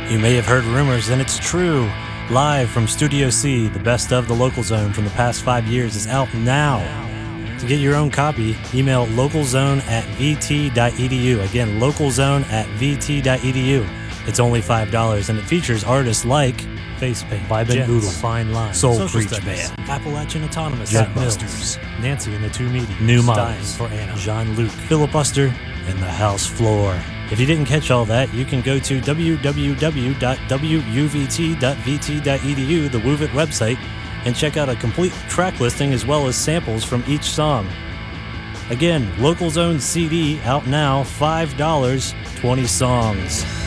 You may have heard rumors, and it's true. Live from Studio C, the best of the Local Zone from the past 5 years is out now. To get your own copy, email localzone@vt.edu. Again, localzone@vt.edu. It's only $5, and it features artists like Facepaint, Vibe and Boodle, Fine Line, Soul Social Preach Studies, Band, Appalachian Autonomous, Jetbusters, Nancy and the Two Mediums, New Dying Minds, for Anna, Jean-Luc, Filibuster, and the House Floor. If you didn't catch all that, you can go to www.wuvt.vt.edu, the WUVIT website, and check out a complete track listing as well as samples from each song. Again, Local Zone CD out now, $5, 20 songs.